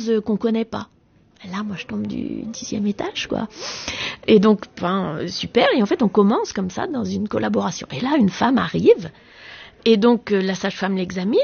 chose qu'on connaît pas. Là, moi, je tombe du 10e étage, quoi. Et donc, super. Et en fait, on commence comme ça dans une collaboration. Et là, une femme arrive. Et donc, la sage-femme l'examine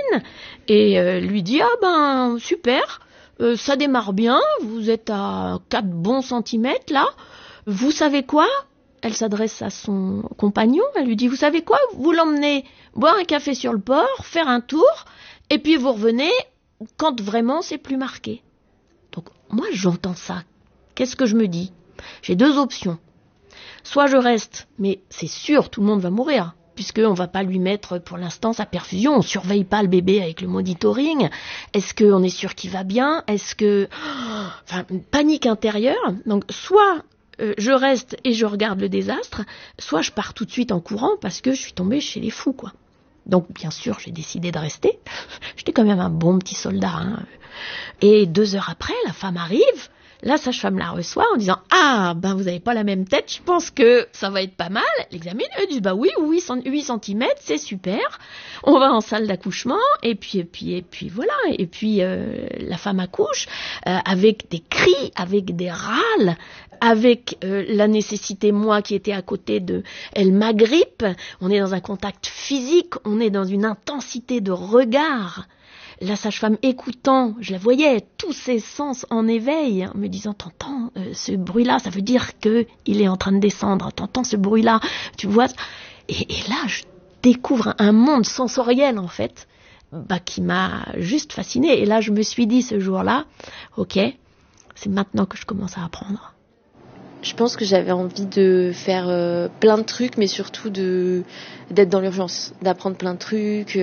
et lui dit, super, ça démarre bien. Vous êtes à 4 bons centimètres, là. Vous savez quoi ? Elle s'adresse à son compagnon. Elle lui dit, vous savez quoi ? Vous l'emmenez boire un café sur le port, faire un tour, et puis vous revenez quand vraiment c'est plus marqué. Donc, moi, j'entends ça. Qu'est-ce que je me dis ? J'ai 2 options. Soit je reste, mais c'est sûr, tout le monde va mourir, puisqu'on ne va pas lui mettre pour l'instant sa perfusion. On ne surveille pas le bébé avec le monitoring. Est-ce qu'on est sûr qu'il va bien ? Est-ce que... une panique intérieure. Donc, soit je reste et je regarde le désastre, soit je pars tout de suite en courant parce que je suis tombée chez les fous, quoi. Donc, bien sûr, j'ai décidé de rester. J'étais quand même un bon petit soldat, hein. Et 2 heures après, la femme arrive, la sage-femme la reçoit en disant « Ah, vous avez pas la même tête, je pense que ça va être pas mal. » L'examine, eux disent « Oui, 8 cm, c'est super. On va en salle d'accouchement. » Et puis voilà. Et puis la femme accouche avec des cris, avec des râles, avec la nécessité, moi qui étais à côté de... Elle m'agrippe, on est dans un contact physique, on est dans une intensité de regard. La sage-femme écoutant, je la voyais, tous ses sens en éveil, me disant, t'entends ce bruit-là, ça veut dire qu'il est en train de descendre, t'entends ce bruit-là, tu vois. Et là, je découvre un monde sensoriel, en fait, qui m'a juste fascinée. Et là, je me suis dit ce jour-là, ok, c'est maintenant que je commence à apprendre. Je pense que j'avais envie de faire plein de trucs, mais surtout d'être dans l'urgence, d'apprendre plein de trucs.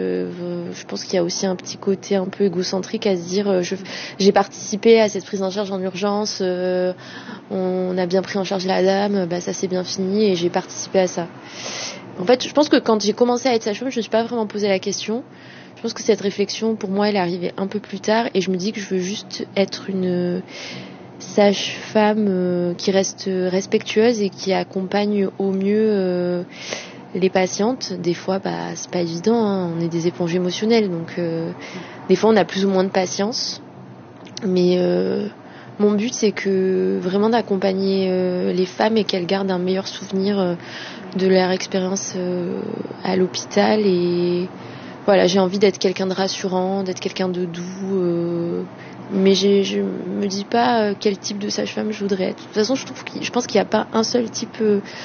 Je pense qu'il y a aussi un petit côté un peu égocentrique à se dire j'ai participé à cette prise en charge en urgence, on a bien pris en charge la dame, ça c'est bien fini et j'ai participé à ça. En fait, je pense que quand j'ai commencé à être sage-femme, je ne me suis pas vraiment posé la question. Je pense que cette réflexion, pour moi, elle est arrivée un peu plus tard et je me dis que je veux juste être une sage-femme qui reste respectueuse et qui accompagne au mieux les patientes. Des fois, c'est pas évident, hein. On est des éponges émotionnelles, donc des fois on a plus ou moins de patience. Mais mon but, c'est que vraiment d'accompagner les femmes et qu'elles gardent un meilleur souvenir de leur expérience à l'hôpital. Et voilà, j'ai envie d'être quelqu'un de rassurant, d'être quelqu'un de doux. Mais je me dis pas quel type de sage-femme je voudrais être. De toute façon, je pense qu'il n'y a pas un seul type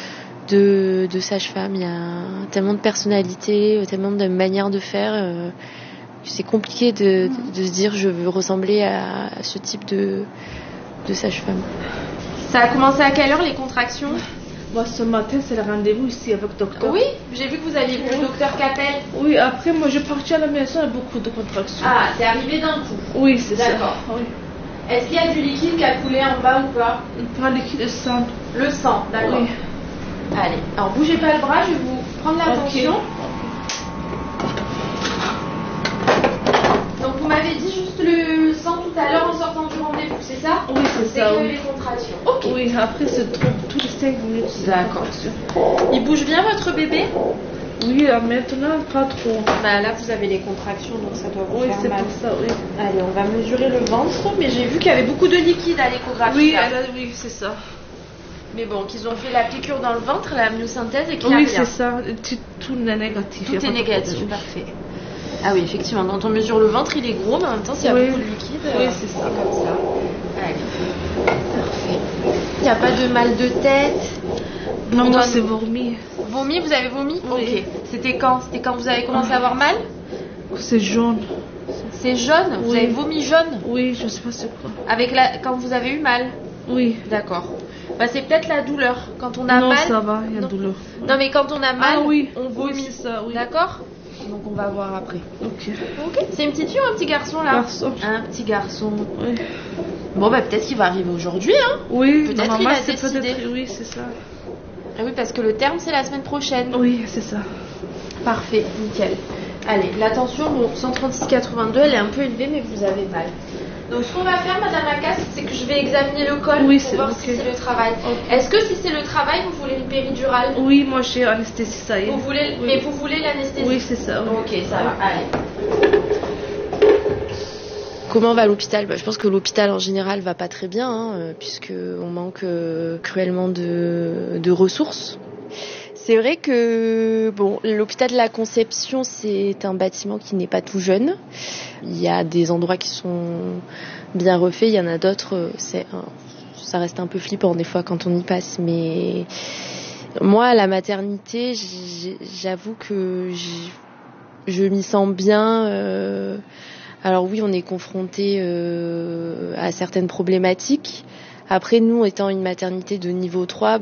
de sage-femme. Il y a tellement de personnalités, tellement de manières de faire. C'est compliqué de se dire je veux ressembler à ce type de sage-femme. Ça a commencé à quelle heure les contractions ? Moi, ce matin, c'est le rendez-vous ici avec le docteur. Oui, j'ai vu que vous aviez vu le docteur Capel. Oui, après, moi, je suis partie à la maison avec beaucoup de contractions. Ah, c'est arrivé d'un coup. Oui, c'est ça. D'accord. Oui. Est-ce qu'il y a du liquide qui a coulé en bas ou pas ? Pas liquide, le sang. Le sang, d'accord. Oui. Allez, alors bougez pas le bras, je vais vous prendre la tension. Donc vous m'avez dit juste le sang tout à l'heure en sortant du rendez-vous, c'est ça ? Oui, c'est ça. C'est que oui. les contractions. Ok. Oui, après, c'est tous les 5 minutes. D'accord. Il bouge bien votre bébé ? Oui, maintenant, pas trop. Là, vous avez les contractions, donc ça doit vous Oui, faire c'est mal. pour ça, oui. Allez, on va mesurer le ventre, mais j'ai vu qu'il y avait beaucoup de liquide à l'échographie. Oui, là. oui, c'est ça. Mais bon, qu'ils ont fait la piqûre dans le ventre, la myosynthèse, et qu'il y a Oui, rien. c'est ça. Tout est négatif. Tout est négatif, parfait. Ah oui, effectivement, quand on mesure le ventre, il est gros, mais en même temps, s'il y a beaucoup de liquide, oui, c'est ça. comme ça. Allez, parfait. Il n'y a pas de mal de tête. Non, moi, c'est vomi. Vomi, vous avez vomi ? Oui. Ok. C'était quand vous avez commencé à avoir mal ? C'est jaune. C'est jaune ? Vous avez vomi jaune ? Oui, je ne sais pas c'est quoi. Quand vous avez eu mal ? Oui. D'accord. C'est peut-être la douleur. Quand on a mal... Non, ça va, il y a douleur. Non, mais quand on a mal, on vomit. Oui, c'est ça, oui. D'accord ? Donc on va voir après. Ok. C'est une petite fille ou un petit garçon là ? Garçon. Un petit garçon. Oui. Bon peut-être qu'il va arriver aujourd'hui hein. Oui. Peut-être qu'il a décidé. Oui, c'est ça. Ah oui parce que le terme c'est la semaine prochaine. Oui, c'est ça. Parfait, nickel. Allez, la tension 136,82, elle est un peu élevée mais vous avez mal. Donc ce qu'on va faire Madame Lacasse, c'est que je vais examiner le col pour voir si c'est le travail. Okay. Est-ce que si c'est le travail, vous voulez une péridurale ? Oui, moi j'ai anesthésie, ça y est. Mais vous voulez l'anesthésie ? Oui, c'est ça. Oui. Ok, ça va, allez. Comment va l'hôpital ? Je pense que l'hôpital en général va pas très bien, puisqu'on manque cruellement de ressources. C'est vrai que l'hôpital de la Conception, c'est un bâtiment qui n'est pas tout jeune. Il y a des endroits qui sont bien refaits, il y en a d'autres, ça reste un peu flippant des fois quand on y passe. Mais moi, à la maternité, j'avoue que je m'y sens bien. Alors oui, on est confronté à certaines problématiques. Après, nous, étant une maternité de niveau 3,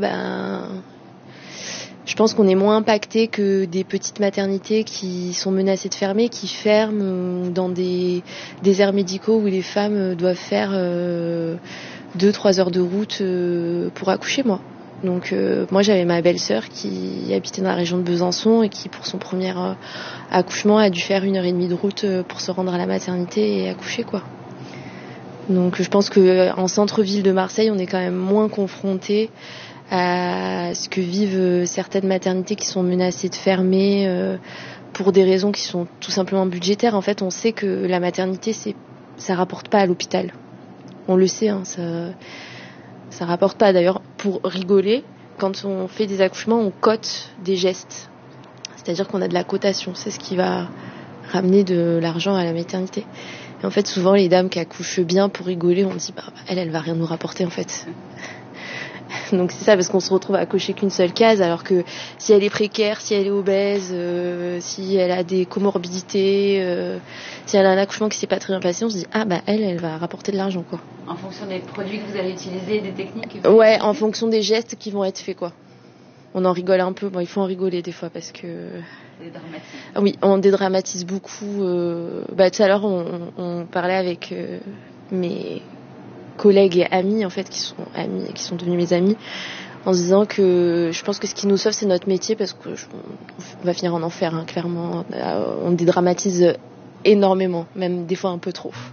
je pense qu'on est moins impacté que des petites maternités qui sont menacées de fermer, qui ferment dans des déserts médicaux où les femmes doivent faire 2-3 heures de route pour accoucher, moi. Donc moi, j'avais ma belle-sœur qui habitait dans la région de Besançon et qui, pour son premier accouchement, a dû faire 1h30 de route pour se rendre à la maternité et accoucher, quoi. Donc je pense qu'en centre-ville de Marseille, on est quand même moins confronté à ce que vivent certaines maternités qui sont menacées de fermer pour des raisons qui sont tout simplement budgétaires. En fait, on sait que la maternité, ça rapporte pas à l'hôpital. On le sait, ça rapporte pas. D'ailleurs, pour rigoler, quand on fait des accouchements, on cote des gestes. C'est-à-dire qu'on a de la cotation. C'est ce qui va ramener de l'argent à la maternité. Et en fait, souvent, les dames qui accouchent bien, pour rigoler, on dit elle va rien nous rapporter en fait. Donc c'est ça, parce qu'on se retrouve à cocher qu'une seule case, alors que si elle est précaire, si elle est obèse, si elle a des comorbidités, si elle a un accouchement qui s'est pas très bien passé, on se dit elle va rapporter de l'argent, quoi. En fonction des produits que vous allez utiliser, des techniques. Ouais, en fonction des gestes qui vont être faits, quoi. On en rigole un peu. Il faut en rigoler des fois parce que. Oui, on dédramatise beaucoup. Tout à l'heure, on parlait avec mes collègues et amis, en fait, qui sont devenus mes amis, en se disant que je pense que ce qui nous sauve, c'est notre métier, parce que on va finir en enfer, clairement. On dédramatise énormément, même des fois un peu trop.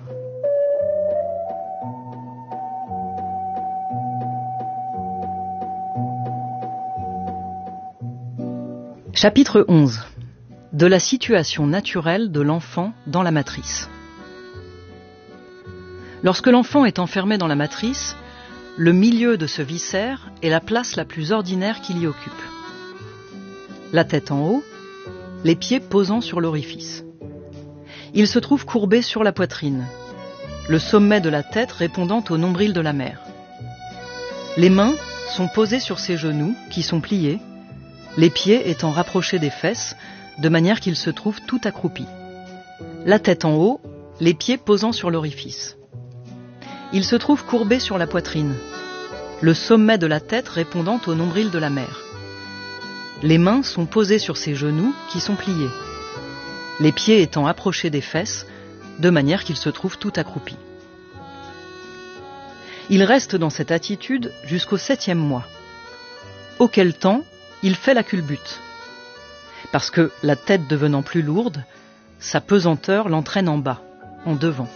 Chapitre 11. De la situation naturelle de l'enfant dans la matrice. Lorsque l'enfant est enfermé dans la matrice, le milieu de ce viscère est la place la plus ordinaire qu'il y occupe. La tête en haut, les pieds posant sur l'orifice. Il se trouve courbé sur la poitrine, le sommet de la tête répondant au nombril de la mère. Les mains sont posées sur ses genoux, qui sont pliés, les pieds étant rapprochés des fesses, de manière qu'il se trouve tout accroupi. La tête en haut, les pieds posant sur l'orifice. Il se trouve courbé sur la poitrine, le sommet de la tête répondant au nombril de la mère. Les mains sont posées sur ses genoux, qui sont pliés, les pieds étant approchés des fesses, de manière qu'il se trouve tout accroupi. Il reste dans cette attitude jusqu'au 7e mois, auquel temps il fait la culbute, parce que, la tête devenant plus lourde, sa pesanteur l'entraîne en bas, en devant.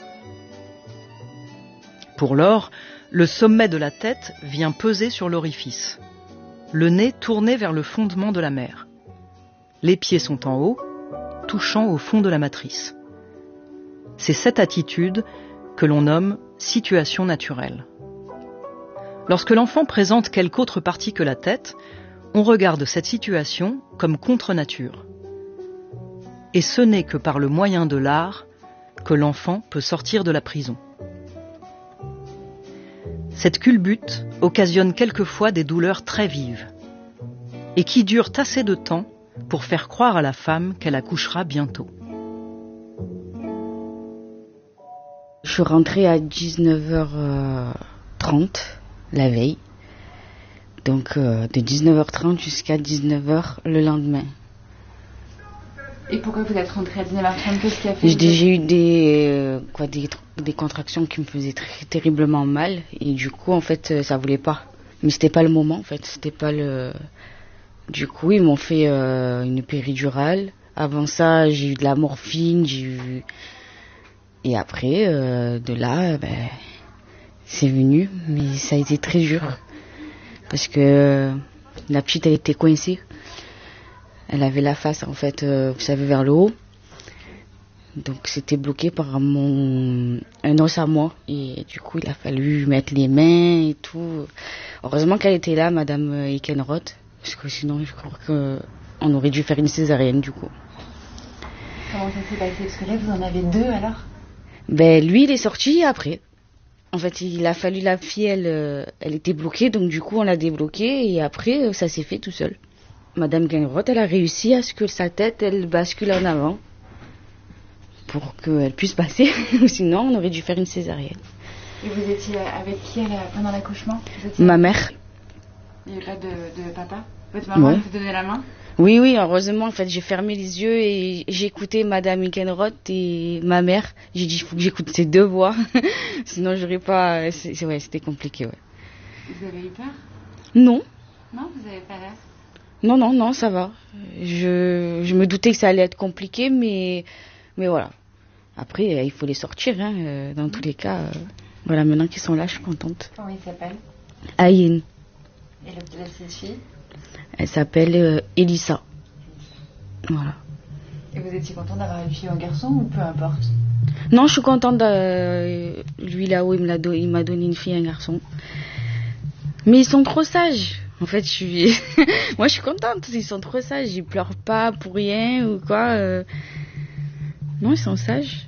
Pour lors, le sommet de la tête vient peser sur l'orifice, le nez tourné vers le fondement de la mère. Les pieds sont en haut, touchant au fond de la matrice. C'est cette attitude que l'on nomme situation naturelle. Lorsque l'enfant présente quelque autre partie que la tête, on regarde cette situation comme contre nature. Et ce n'est que par le moyen de l'art que l'enfant peut sortir de la prison. Cette culbute occasionne quelquefois des douleurs très vives et qui durent assez de temps pour faire croire à la femme qu'elle accouchera bientôt. Je suis rentrée à 19h30 la veille. Donc de 19h30 jusqu'à 19h le lendemain. Et pourquoi vous êtes rentrée à 19h30 ? Qu'est-ce qui a fait ? J'ai eu des contractions qui me faisaient terriblement mal. Et du coup, en fait, ça voulait pas. Mais c'était pas le moment, en fait. C'était pas le... Du coup, ils m'ont fait une péridurale. Avant ça, j'ai eu de la morphine. Et après, de là, c'est venu. Mais ça a été très dur. Parce que la petite, elle était coincée. Elle avait la face, en fait, vous savez, vers le haut. Donc c'était bloqué par un os à moi. Et du coup, il a fallu mettre les mains et tout. Heureusement qu'elle était là, Madame Ekenroth, parce que sinon, je crois qu'on aurait dû faire une césarienne du coup. Comment ça s'est passé? Parce que là, vous en avez 2 alors? Ben, lui, il est sorti après. En fait, il a fallu la fille, elle était bloquée, donc du coup, on l'a débloquée et après, ça s'est fait tout seul. Madame Ekenroth, elle a réussi à ce que sa tête, elle bascule en avant pour qu'elle puisse passer. Sinon, on aurait dû faire une césarienne. Et vous étiez avec qui pendant l'accouchement? Ma mère. Il n'y avait pas de papa? Votre maman Ouais. vous donnait la main? Oui, heureusement, en fait, j'ai fermé les yeux et j'ai écouté Madame Ekenroth et ma mère. J'ai dit, il faut que j'écoute ces 2 voix. Sinon, j'aurais pas... c'était compliqué, ouais. Vous avez eu peur? Non. Non, vous avez pas l'air. Non, ça va. Je me doutais que ça allait être compliqué, mais voilà. Après, il faut les sortir, hein, dans tous les cas. Voilà, maintenant qu'ils sont là, je suis contente. Comment il s'appelle? Aïn. Et la petite fille? Elle s'appelle Elissa. Voilà. Et vous étiez content d'avoir une fille ou un garçon ou peu importe? Non, je suis contente. Lui, là-haut, il m'a donné une fille et un garçon. Mais ils sont trop sages. En fait, moi, je suis contente. Ils sont trop sages. Ils pleurent pas pour rien ou quoi. Non, ils sont sages.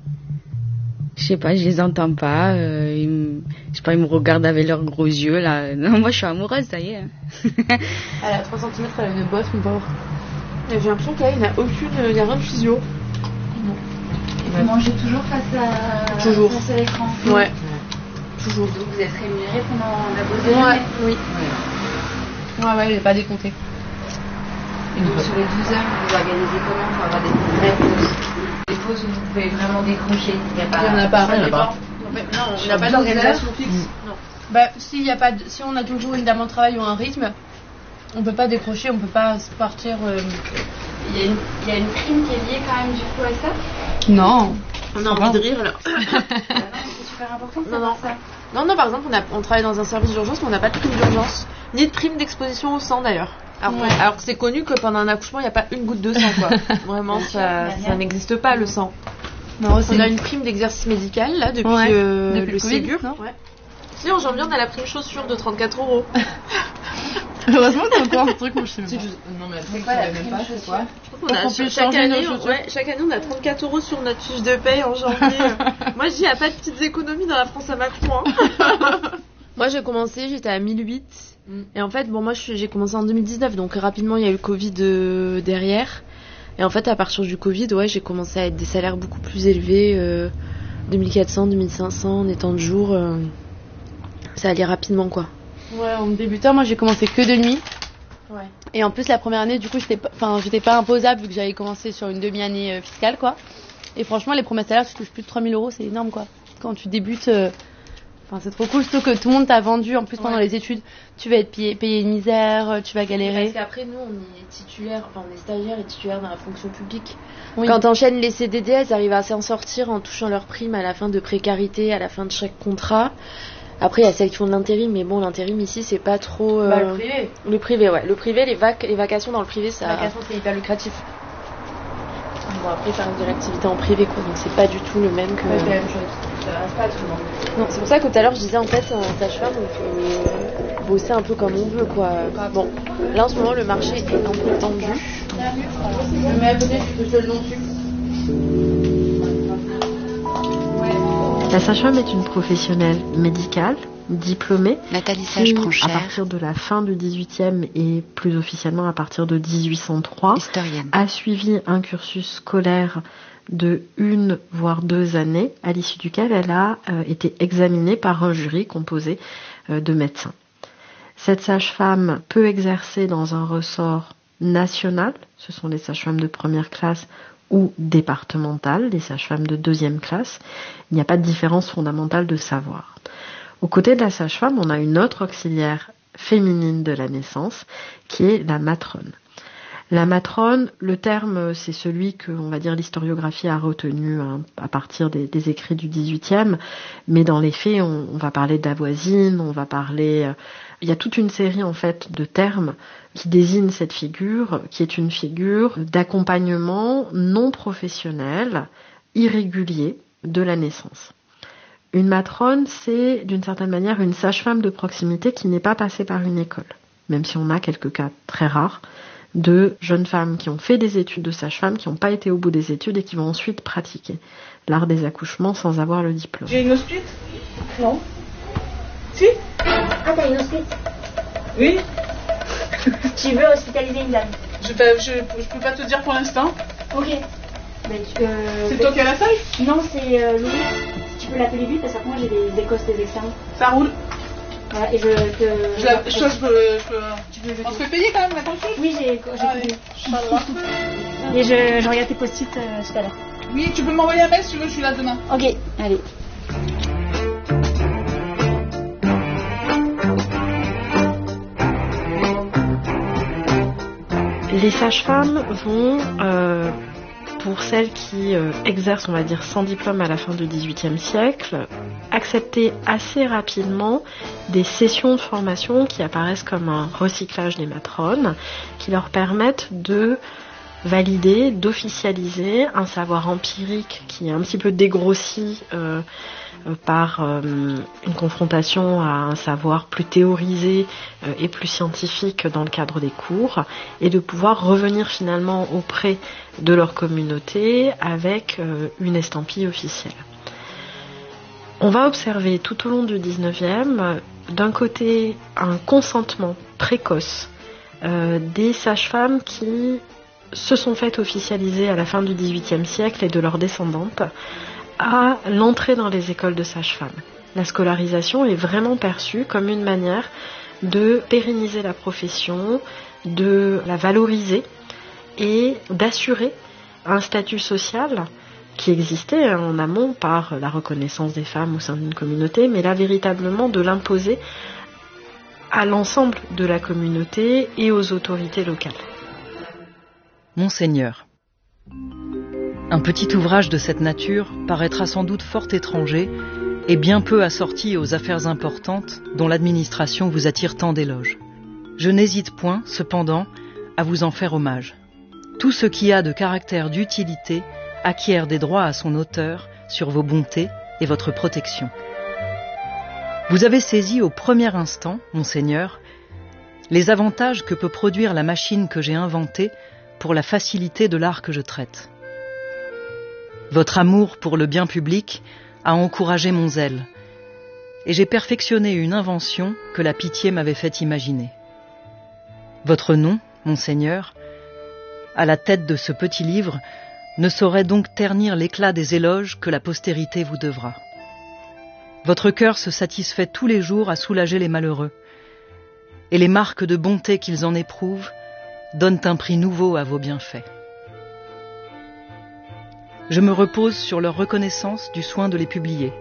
Je sais pas, je les entends pas. Je sais pas, ils me regardent avec leurs gros yeux, là. Non, moi, je suis amoureuse, ça y est. Elle a 3 cm, elle a une bosse, mon pauvre. Et j'ai l'impression qu'elle n'a il n'y a rien de physio. Et vous mangez toujours face à l'écran? Ouais. Toujours. Donc vous êtes rémunéré pendant la pause déjeuner? Oui. Ouais, il n'est pas décompté. Et donc sur les 12 heures, vous organisez comment pour avoir des vraies pauses? Des pauses où vous pouvez vraiment décrocher? Il n'y en a pas. Ça dépend. Non, on n'a pas d'organisation fixe. Non. Bah, si on a toujours une dame en travail ou un rythme, on peut pas décrocher, on peut pas partir. Il y a une prime qui est liée quand même du coup à ça? Non. On a envie de rire là. C'est super important de savoir ça. Non, par exemple, on travaille dans un service d'urgence, mais on n'a pas de prime d'urgence, ni de prime d'exposition au sang d'ailleurs. Alors que c'est connu que pendant un accouchement, il n'y a pas une goutte de sang, quoi. Vraiment, ça n'existe pas le sang. Non, on a une prime d'exercice médical là depuis le Ségur. Ouais. Si, en janvier, on a la prime chaussure de 34 €. Heureusement qu'il y a encore un truc, moi je sais même pas. Non, mais c'est quoi la prime chaussure? Chaque année, on a 34 € sur notre fiche de paye en janvier. Moi, je dis, il n'y a pas de petites économies dans la France à Macron. Hein. Moi, j'ai commencé, j'étais à 1008. Et en fait, moi, j'ai commencé en 2019, donc rapidement, il y a eu le Covid derrière. Et en fait, à partir du Covid, j'ai commencé à être des salaires beaucoup plus élevés, 2400, 2500 en étant de jour. Ça allait rapidement, quoi. Ouais, en débutant, moi j'ai commencé que de nuit. Ouais. Et en plus, la première année, du coup, j'étais pas imposable vu que j'avais commencé sur une demi-année fiscale, quoi. Et franchement, les premiers salaires, tu touches plus de 3000 €, c'est énorme, quoi. Quand tu débutes, c'est trop cool, surtout que tout le monde t'a vendu. En plus, pendant les études, tu vas être payé une misère, tu vas galérer. Parce qu'après, nous, on est titulaire, on est stagiaire et titulaire dans la fonction publique. Oui. Quand t'enchaînes les CDD, elles arrivent à s'en sortir en touchant leur prime à la fin de précarité, à la fin de chaque contrat. Après, il y a celles qui font de l'intérim, mais bon, l'intérim ici, c'est pas trop. Le privé. Le privé, ouais. Le privé, les vacations dans le privé, ça. Les vacations, c'est hyper lucratif. Bon, après, faire de l'activité en privé, quoi. Donc, c'est pas du tout le même que. Ouais, c'est la même chose. Ça reste pas tout le monde. Non, c'est pour ça que tout à l'heure, je disais, en fait, en sage-femme, on peut bosser un peu comme on veut, quoi. Bon, là, en ce moment, le marché est un peu tendu. Je mets à côté, je peux le nom dessus. La sage-femme est une professionnelle médicale, diplômée, Nathalie Sage prend cher. À partir de la fin du XVIIIe et plus officiellement à partir de 1803, Historienne. a suivi un cursus scolaire de 1 voire 2 années, à l'issue duquel elle a été examinée par un jury composé de médecins. Cette sage-femme peut exercer dans un ressort national, ce sont les sages-femmes de première classe, ou départementales, les sages-femmes de 2e classe. Il n'y a pas de différence fondamentale de savoir. Aux côtés de la sage-femme, on a une autre auxiliaire féminine de la naissance, qui est la matrone. La matrone, le terme, c'est celui que, on va dire, l'historiographie a retenu à partir des écrits du XVIIIe, mais dans les faits, on va parler d'avoisine, on va parler... Il y a toute une série, en fait, de termes qui désignent cette figure, qui est une figure d'accompagnement non professionnel irrégulier de la naissance. Une matrone, c'est d'une certaine manière une sage-femme de proximité qui n'est pas passée par une école, même si on a quelques cas très rares de jeunes femmes qui ont fait des études de sage-femme, qui n'ont pas été au bout des études et qui vont ensuite pratiquer l'art des accouchements sans avoir le diplôme. J'ai une hospite ? Non. Si ? Ah, t'as une hospite ? Oui. Tu veux hospitaliser une dame ? Je peux pas te dire pour l'instant. Ok. C'est toi qui as la salle ? Non, c'est Louis. Tu peux l'appeler lui parce que moi j'ai des costes externes. Ça roule. Voilà, et je peux... On se fait payer quand même, attention. Oui, j'ai payé. Et je regarde tes post-it tout à l'heure. Oui, tu peux m'envoyer un mail si tu veux, je suis là demain. Ok, allez. Les sages-femmes vont, pour celles qui exercent, on va dire, sans diplôme à la fin du XVIIIe siècle, accepter assez rapidement des sessions de formation qui apparaissent comme un recyclage des matrones, qui leur permettent de valider, d'officialiser un savoir empirique qui est un petit peu dégrossi par une confrontation à un savoir plus théorisé et plus scientifique dans le cadre des cours, et de pouvoir revenir finalement auprès de leur communauté avec une estampille officielle. On va observer tout au long du 19e, d'un côté, un consentement précoce des sages-femmes qui se sont faites officialiser à la fin du XVIIIe siècle et de leurs descendantes à l'entrée dans les écoles de sages-femmes. La scolarisation est vraiment perçue comme une manière de pérenniser la profession, de la valoriser et d'assurer un statut social qui existait en amont par la reconnaissance des femmes au sein d'une communauté, mais là véritablement de l'imposer à l'ensemble de la communauté et aux autorités locales. Monseigneur. Un petit ouvrage de cette nature paraîtra sans doute fort étranger et bien peu assorti aux affaires importantes dont l'administration vous attire tant d'éloges. Je n'hésite point, cependant, à vous en faire hommage. Tout ce qui a de caractère d'utilité acquiert des droits à son auteur sur vos bontés et votre protection. Vous avez saisi au premier instant, Monseigneur, les avantages que peut produire la machine que j'ai inventée pour la facilité de l'art que je traite. Votre amour pour le bien public a encouragé mon zèle, et j'ai perfectionné une invention que la pitié m'avait fait imaginer. Votre nom, Monseigneur, à la tête de ce petit livre, ne saurait donc ternir l'éclat des éloges que la postérité vous devra. Votre cœur se satisfait tous les jours à soulager les malheureux, et les marques de bonté qu'ils en éprouvent donnent un prix nouveau à vos bienfaits. Je me repose sur leur reconnaissance du soin de les publier.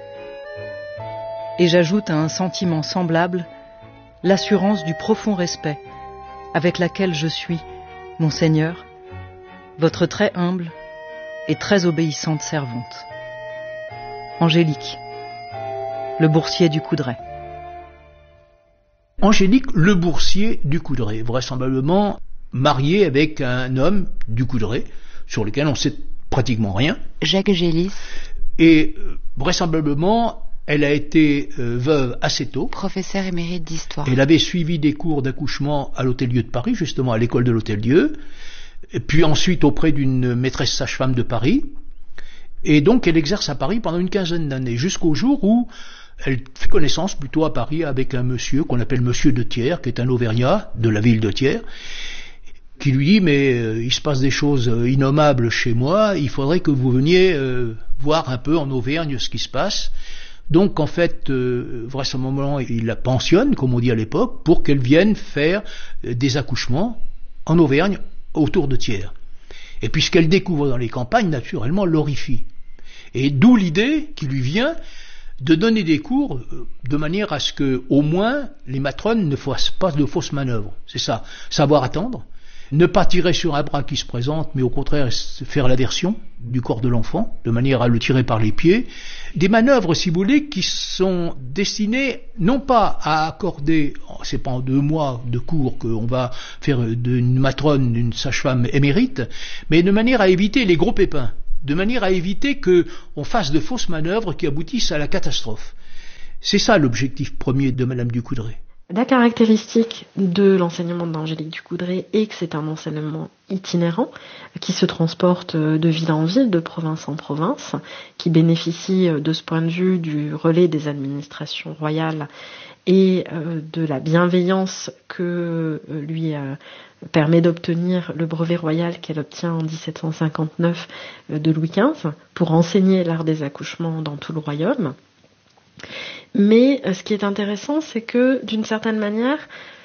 Et j'ajoute à un sentiment semblable l'assurance du profond respect avec laquelle je suis, Monseigneur, votre très humble et très obéissante servante. Angélique, le boursier du Coudray. Angélique, le boursier du Coudray, vraisemblablement mariée avec un homme du Coudray, sur lequel on sait pratiquement rien. Jacques Gélis. Et vraisemblablement, elle a été veuve assez tôt. Professeur émérite d'histoire. Elle avait suivi des cours d'accouchement à l'Hôtel-Dieu de Paris, justement à l'école de l'Hôtel-Dieu, et puis ensuite auprès d'une maîtresse sage-femme de Paris. Et donc elle exerce à Paris pendant une quinzaine d'années, jusqu'au jour où elle fait connaissance plutôt à Paris avec un monsieur qu'on appelle Monsieur de Thiers, qui est un Auvergnat de la ville de Thiers, qui lui dit mais il se passe des choses innommables chez moi, il faudrait que vous veniez voir un peu en Auvergne ce qui se passe. Donc en fait, vraisemblablement, il la pensionne, comme on dit à l'époque, pour qu'elle vienne faire des accouchements en Auvergne autour de Thiers. Et puis ce qu'elle découvre dans les campagnes, naturellement, l'horrifie. Et d'où l'idée qui lui vient de donner des cours de manière à ce que, au moins, les matrones ne fassent pas de fausses manœuvres. C'est ça, savoir attendre, ne pas tirer sur un bras qui se présente, mais au contraire faire l'aversion du corps de l'enfant, de manière à le tirer par les pieds. Des manœuvres, si vous voulez, qui sont destinées non pas à accorder, c'est pas en 2 mois de cours qu'on va faire d'une matrone, d'une sage-femme émérite, mais de manière à éviter les gros pépins. de manière à éviter qu'on fasse de fausses manœuvres qui aboutissent à la catastrophe. C'est ça l'objectif premier de Madame Ducoudray. La caractéristique de l'enseignement d'Angélique Ducoudray est que c'est un enseignement itinérant qui se transporte de ville en ville, de province en province, qui bénéficie de ce point de vue du relais des administrations royales et de la bienveillance que lui permet d'obtenir le brevet royal qu'elle obtient en 1759 de Louis XV pour enseigner l'art des accouchements dans tout le royaume. Mais ce qui est intéressant, c'est que d'une certaine manière,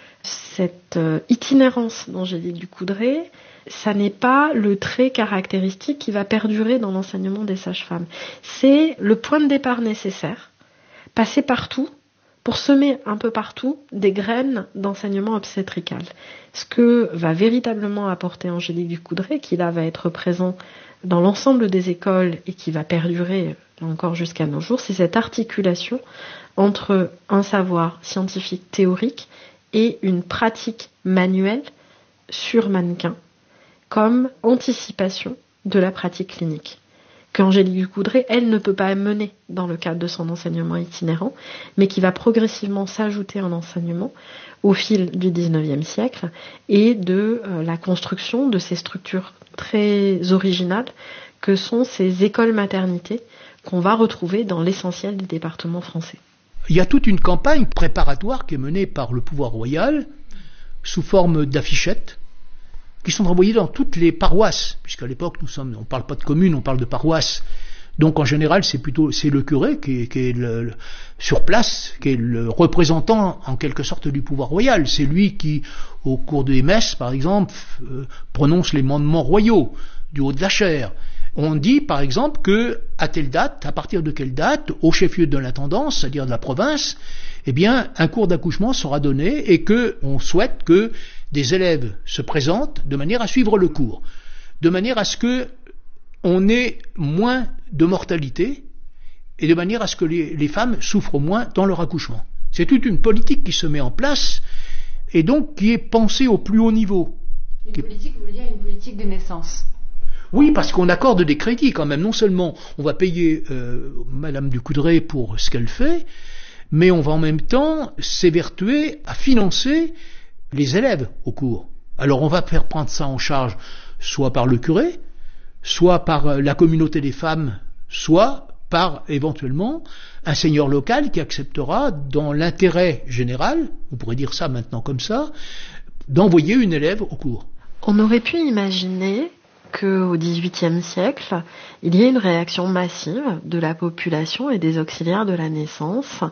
cette itinérance d'Angélique Ducoudray, ça n'est pas le trait caractéristique qui va perdurer dans l'enseignement des sages-femmes. C'est le point de départ nécessaire, passer partout, pour semer un peu partout des graines d'enseignement obstétrical. Ce que va véritablement apporter Angélique Ducoudray, qui là va être présent dans l'ensemble des écoles et qui va perdurer encore jusqu'à nos jours, c'est cette articulation entre un savoir scientifique théorique et une pratique manuelle sur mannequin, comme anticipation de la pratique clinique, qu'Angélique Ducoudray, elle, ne peut pas mener dans le cadre de son enseignement itinérant, mais qui va progressivement s'ajouter en enseignement au fil du XIXe siècle et de la construction de ces structures très originales que sont ces écoles maternités qu'on va retrouver dans l'essentiel des départements français. Il y a toute une campagne préparatoire qui est menée par le pouvoir royal sous forme d'affichettes qui sont envoyées dans toutes les paroisses, puisqu'à l'époque on ne parle pas de communes, on parle de paroisses. Donc en général c'est le curé qui est sur place, qui est le représentant en quelque sorte du pouvoir royal. C'est lui qui, au cours des messes par exemple, prononce les mandements royaux du haut de la chaire. On dit par exemple que à telle date, à partir de quelle date, au chef-lieu de l'intendance, c'est-à-dire de la province, eh bien un cours d'accouchement sera donné et que on souhaite que des élèves se présentent de manière à suivre le cours, de manière à ce que on ait moins de mortalité et de manière à ce que les femmes souffrent moins dans leur accouchement. C'est toute une politique qui se met en place et donc qui est pensée au plus haut niveau. Une politique, vous voulez dire une politique de naissance? Oui, parce qu'on accorde des crédits quand même. Non seulement on va payer Madame Ducoudray pour ce qu'elle fait, mais on va en même temps s'évertuer à financer les élèves au cours. Alors on va faire prendre ça en charge soit par le curé, soit par la communauté des femmes, soit par éventuellement un seigneur local qui acceptera, dans l'intérêt général, on pourrait dire ça maintenant comme ça, d'envoyer une élève au cours. On aurait pu imaginer qu'au XVIIIe siècle, il y ait une réaction massive de la population et des auxiliaires de la naissance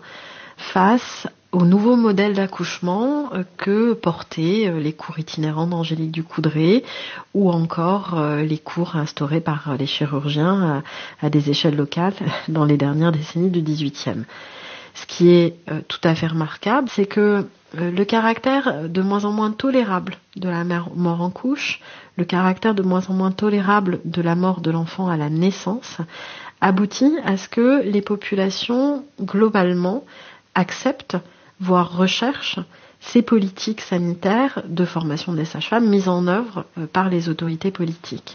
face au nouveau modèle d'accouchement que portaient les cours itinérants d'Angélique Ducoudray ou encore les cours instaurés par les chirurgiens à des échelles locales dans les dernières décennies du XVIIIe. Ce qui est tout à fait remarquable, c'est que le caractère de moins en moins tolérable de la mort en couche, le caractère de moins en moins tolérable de la mort de l'enfant à la naissance, aboutit à ce que les populations, globalement, acceptent, voire recherchent, ces politiques sanitaires de formation des sages-femmes mises en œuvre par les autorités politiques.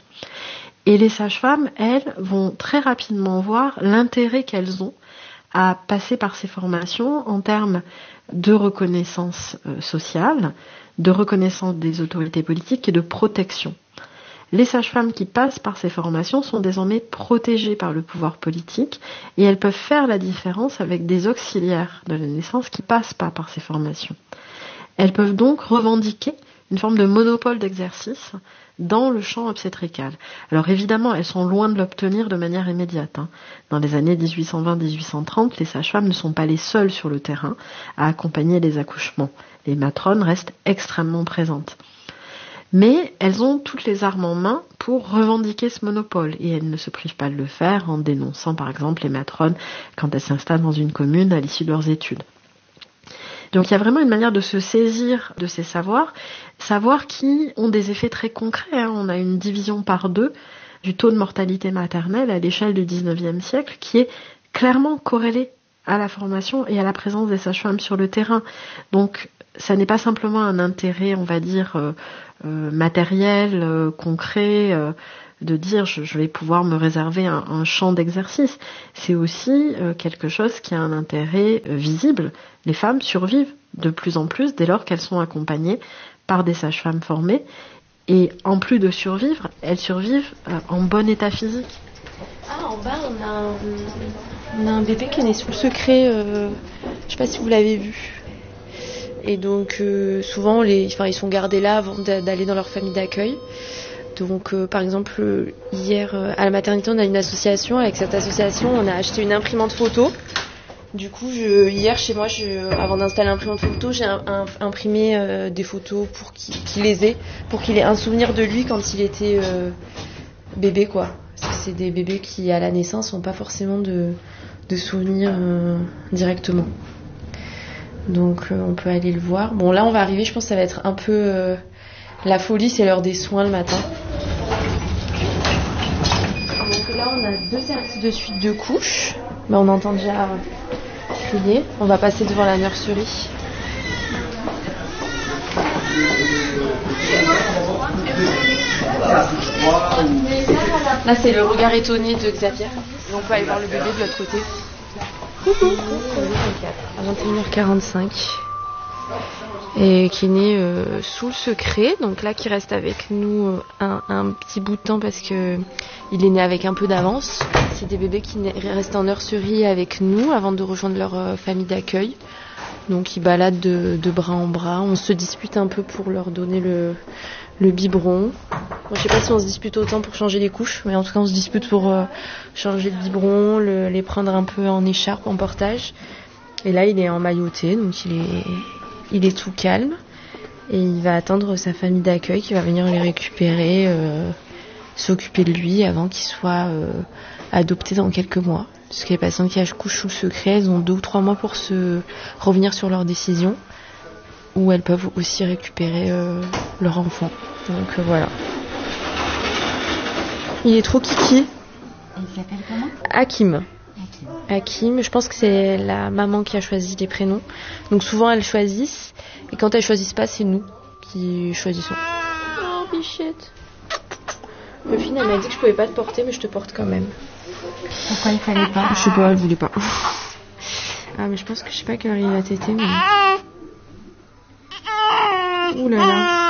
Et les sages-femmes, elles, vont très rapidement voir l'intérêt qu'elles ont à passer par ces formations en termes de reconnaissance sociale, de reconnaissance des autorités politiques et de protection. Les sages-femmes qui passent par ces formations sont désormais protégées par le pouvoir politique et elles peuvent faire la différence avec des auxiliaires de la naissance qui ne passent pas par ces formations. Elles peuvent donc revendiquer une forme de monopole d'exercice dans le champ obstétrical. Alors évidemment, elles sont loin de l'obtenir de manière immédiate. Dans les années 1820-1830, les sages-femmes ne sont pas les seules sur le terrain à accompagner les accouchements. Les matrones restent extrêmement présentes. Mais elles ont toutes les armes en main pour revendiquer ce monopole et elles ne se privent pas de le faire en dénonçant par exemple les matrones quand elles s'installent dans une commune à l'issue de leurs études. Donc il y a vraiment une manière de se saisir de ces savoirs qui ont des effets très concrets. On a une division par 2 du taux de mortalité maternelle à l'échelle du XIXe siècle qui est clairement corrélée à la formation et à la présence des sages-femmes sur le terrain. Donc ça n'est pas simplement un intérêt, on va dire, matériel, concret, de dire je vais pouvoir me réserver un champ d'exercice. C'est aussi quelque chose qui a un intérêt visible. Les femmes survivent de plus en plus dès lors qu'elles sont accompagnées par des sages-femmes formées. Et en plus de survivre, elles survivent en bon état physique. Ah, en bas, on a un bébé qui est né sous le secret. Je sais pas si vous l'avez vu. Et donc, souvent, ils sont gardés là avant d'aller dans leur famille d'accueil. Donc, par exemple, hier, à la maternité, on a une association. Avec cette association, on a acheté une imprimante photo. Du coup, hier, chez moi, avant d'installer l'imprimante photo, j'ai imprimé des photos pour qu'il les ait, pour qu'il ait un souvenir de lui quand il était bébé, quoi. Parce que c'est des bébés qui, à la naissance, n'ont pas forcément de souvenirs directement. Donc, on peut aller le voir. Bon, là, on va arriver, je pense que ça va être un peu la folie, c'est l'heure des soins le matin. Donc là, on a 2 services de suite de couches. Mais on entend déjà crier. On va passer devant la nurserie. Là, c'est le regard étonné de Xavier. Donc, on va aller voir le bébé de l'autre côté. À 21h45. Et qui est né sous le secret. Donc là, qui reste avec nous un petit bout de temps parce que il est né avec un peu d'avance. C'est des bébés qui restent en nurserie avec nous avant de rejoindre leur famille d'accueil. Donc ils baladent de bras en bras. On se dispute un peu pour leur donner le biberon. Bon, je sais pas si on se dispute autant pour changer les couches, mais en tout cas on se dispute pour changer le biberon, les prendre un peu en écharpe, en portage. Et là il est emmailloté, donc il est tout calme. Et il va attendre sa famille d'accueil qui va venir les récupérer, s'occuper de lui avant qu'il soit adopté dans quelques mois. Parce que les patientes qui accouchent sous le secret, elles ont 2 ou 3 mois pour se revenir sur leur décision, ou elles peuvent aussi récupérer leur enfant. Donc voilà. Il est trop kiki. Et il s'appelle comment ? Hakim. Hakim, je pense que c'est la maman qui a choisi les prénoms. Donc souvent elles choisissent, et quand elles choisissent pas, c'est nous qui choisissons. Oh bichette. Muffin, elle m'a dit que je pouvais pas te porter, mais je te porte quand même. Pourquoi il fallait pas ? Je sais pas, elle voulait pas. Ah mais je pense que je sais pas quelle heure il a tété, mais... Ouh là là.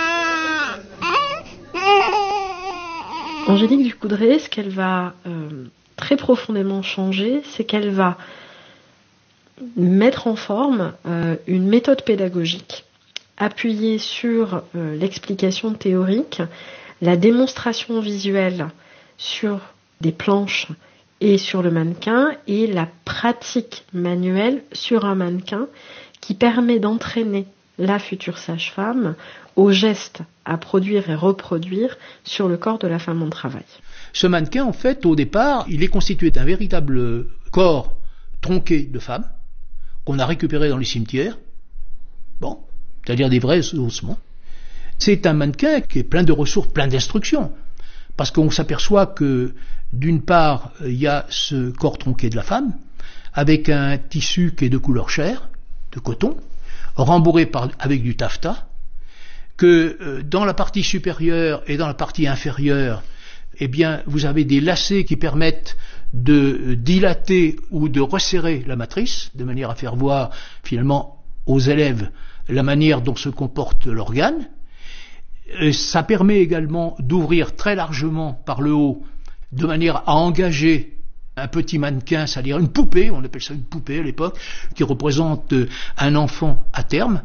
Angélique Ducoudray, ce qu'elle va très profondément changer, c'est qu'elle va mettre en forme une méthode pédagogique appuyée sur l'explication théorique, la démonstration visuelle sur des planches et sur le mannequin, et la pratique manuelle sur un mannequin qui permet d'entraîner la future sage-femme aux gestes à produire et reproduire sur le corps de la femme en travail. Ce mannequin, en fait, au départ, il est constitué d'un véritable corps tronqué de femme qu'on a récupéré dans les cimetières, bon, c'est-à-dire des vrais ossements. C'est un mannequin qui est plein de ressources, plein d'instructions, parce qu'on s'aperçoit que, d'une part, il y a ce corps tronqué de la femme, avec un tissu qui est de couleur chair, de coton, rembourré avec du taffetas, que dans la partie supérieure et dans la partie inférieure, eh bien, vous avez des lacets qui permettent de dilater ou de resserrer la matrice, de manière à faire voir finalement aux élèves la manière dont se comporte l'organe. Ça permet également d'ouvrir très largement par le haut, de manière à engager un petit mannequin, c'est-à-dire une poupée, on appelle ça une poupée à l'époque, qui représente un enfant à terme,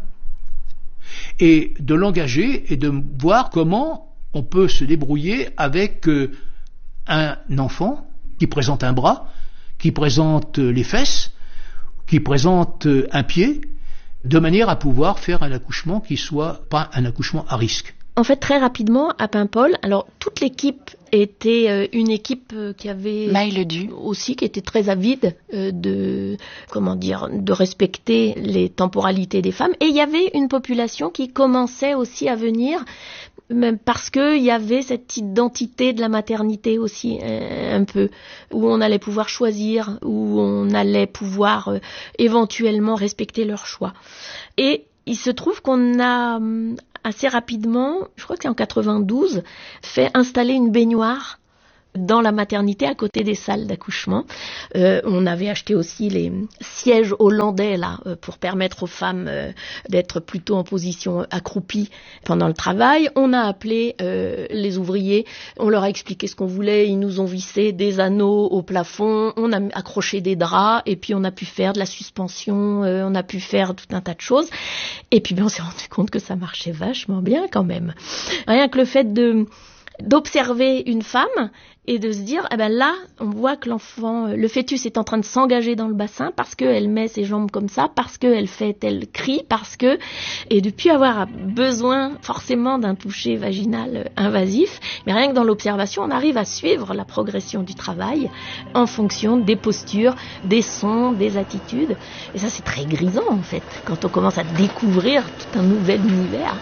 et de l'engager et de voir comment on peut se débrouiller avec un enfant qui présente un bras, qui présente les fesses, qui présente un pied, de manière à pouvoir faire un accouchement qui soit pas un accouchement à risque. En fait, très rapidement, à Paimpol, alors toute l'équipe était une équipe qui avait aussi, qui était très avide de respecter les temporalités des femmes. Et il y avait une population qui commençait aussi à venir, même parce que il y avait cette identité de la maternité aussi, un peu, où on allait pouvoir choisir, où on allait pouvoir éventuellement respecter leur choix. Et il se trouve qu'on a assez rapidement, je crois que c'est en 92, fait installer une baignoire dans la maternité à côté des salles d'accouchement. On avait acheté aussi les sièges hollandais là pour permettre aux femmes d'être plutôt en position accroupie pendant le travail. On a appelé les ouvriers, on leur a expliqué ce qu'on voulait, ils nous ont vissé des anneaux au plafond, on a accroché des draps et puis on a pu faire de la suspension, on a pu faire tout un tas de choses. Et puis on s'est rendu compte que ça marchait vachement bien quand même. Rien que le fait d'observer une femme et de se dire, eh ben là, on voit que l'enfant, le fœtus est en train de s'engager dans le bassin parce qu'elle met ses jambes comme ça, parce qu'elle fait tel cri, et depuis avoir besoin forcément d'un toucher vaginal invasif, mais rien que dans l'observation, on arrive à suivre la progression du travail en fonction des postures, des sons, des attitudes. Et ça, c'est très grisant en fait, quand on commence à découvrir tout un nouvel univers.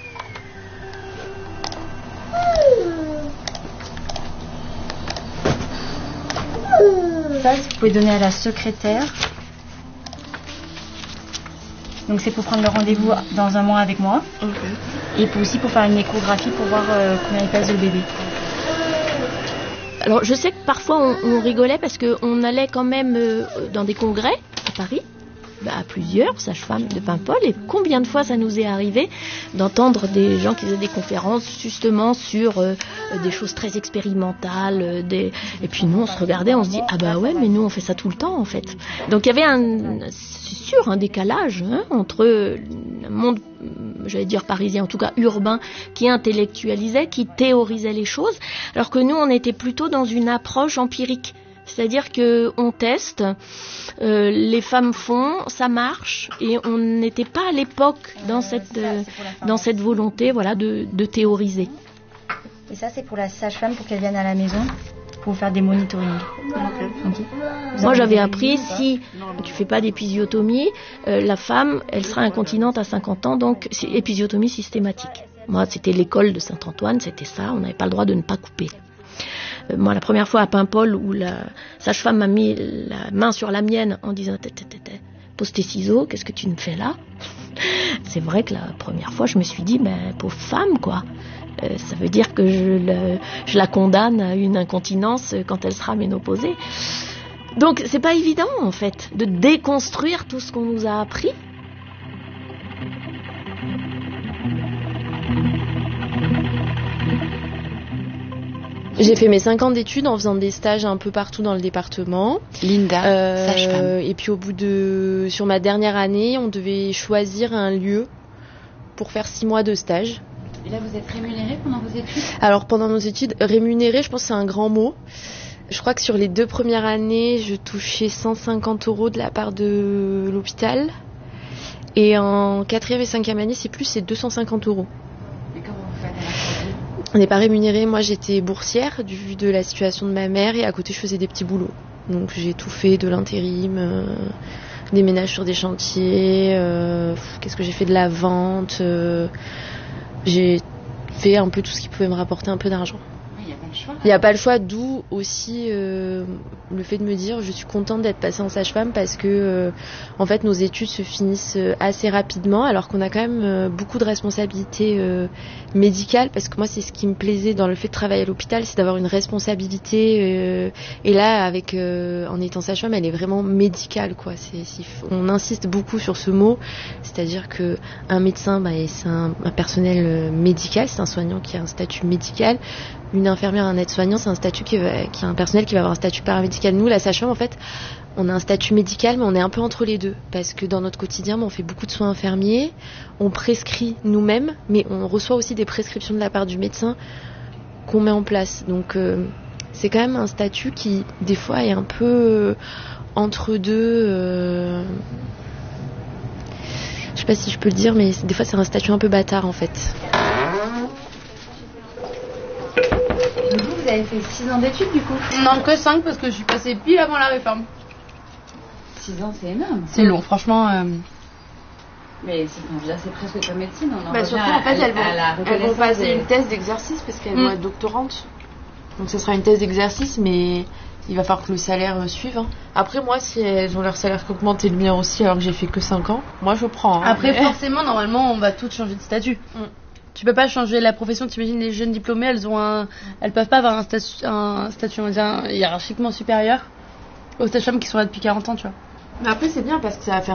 Ça, vous pouvez donner à la secrétaire. Donc c'est pour prendre le rendez-vous dans un mois avec moi. Okay. Et aussi pour faire une échographie pour voir combien il pèse le bébé. Alors je sais que parfois on rigolait parce qu'on allait quand même dans des congrès à Paris. À plusieurs sages-femmes de Paimpol, et combien de fois ça nous est arrivé d'entendre des gens qui faisaient des conférences justement sur des choses très expérimentales, et puis nous on se regardait, on se dit ah bah ouais mais nous on fait ça tout le temps en fait. Donc il y avait c'est sûr un décalage entre le monde, j'allais dire parisien, en tout cas urbain, qui intellectualisait, qui théorisait les choses, alors que nous on était plutôt dans une approche empirique. C'est-à-dire qu'on teste, les femmes font, ça marche, et on n'était pas à l'époque dans cette volonté de théoriser. Et ça, c'est pour la sage-femme, pour qu'elle vienne à la maison, pour faire des monitorings. Okay. Moi, j'avais appris, si tu fais pas d'épisiotomie, la femme, elle sera incontinente à 50 ans, donc c'est épisiotomie systématique. Moi, c'était l'école de Saint-Antoine, c'était ça, on n'avait pas le droit de ne pas couper. Moi, la première fois à Paimpol où la sage-femme m'a mis la main sur la mienne en disant pose tes ciseaux, qu'est-ce que tu me fais là? C'est vrai que la première fois, je me suis dit, pauvre femme, quoi. Ça veut dire que je la condamne à une incontinence quand elle sera ménopausée. Donc, c'est pas évident, en fait, de déconstruire tout ce qu'on nous a appris. J'ai fait mes 5 ans d'études en faisant des stages un peu partout dans le département. Linda, sage-femme. Et puis sur ma dernière année, on devait choisir un lieu pour faire 6 mois de stage. Et là, vous êtes rémunérée pendant vos études ? Alors, pendant nos études, rémunérée, je pense que c'est un grand mot. Je crois que sur les 2 premières années, je touchais 150 € de la part de l'hôpital. Et en 4e et 5e année, c'est 250 €. Et comment vous faites ? On n'est pas rémunéré. Moi, j'étais boursière du vu de la situation de ma mère, et à côté, je faisais des petits boulots. Donc, j'ai tout fait, de l'intérim, des ménages sur des chantiers. Qu'est-ce que j'ai fait, de la vente. J'ai fait un peu tout ce qui pouvait me rapporter un peu d'argent. Il n'y a pas le choix, d'où aussi le fait de me dire je suis contente d'être passée en sage-femme parce que en fait nos études se finissent assez rapidement alors qu'on a quand même beaucoup de responsabilités médicales, parce que moi c'est ce qui me plaisait dans le fait de travailler à l'hôpital, c'est d'avoir une responsabilité et là en étant sage-femme elle est vraiment médicale quoi. On insiste beaucoup sur ce mot, c'est-à-dire que un médecin c'est un personnel médical, c'est un soignant qui a un statut médical. Une infirmière, un aide-soignant, c'est un statut qui a un personnel qui va avoir un statut paramédical. Nous, la sage-femme, en fait, on a un statut médical, mais on est un peu entre les deux. Parce que dans notre quotidien, on fait beaucoup de soins infirmiers, on prescrit nous-mêmes, mais on reçoit aussi des prescriptions de la part du médecin qu'on met en place. Donc, c'est quand même un statut qui, des fois, est un peu entre deux. Je sais pas si je peux le dire, mais des fois, c'est un statut un peu bâtard, en fait. Vous avez fait 6 ans d'études du coup? Non, que 5 parce que je suis passée pile avant la réforme. 6 ans, c'est énorme. C'est long, franchement. Mais c'est presque comme médecine. Surtout, en fait, elles vont passer une thèse d'exercice parce qu'elles vont être doctorantes. Donc, ce sera une thèse d'exercice, mais il va falloir que le salaire suive. Après, moi, si elles ont leur salaire qui augmente et le mien aussi, alors que j'ai fait que 5 ans, moi, je prends. Après, forcément, normalement, on va toutes changer de statut. tu peux pas changer la profession. T'imagines les jeunes diplômés, elles peuvent pas avoir un statut on va dire, hiérarchiquement supérieur aux sages-femmes qui sont là depuis 40 ans, tu vois. Mais après, c'est bien parce que ça va faire